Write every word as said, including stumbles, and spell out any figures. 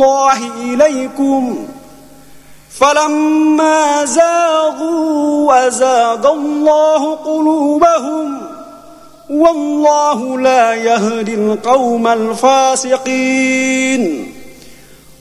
الله إليكم فلما زاغوا أزاغ الله قلوبهم والله لا يهدي القوم الفاسقين.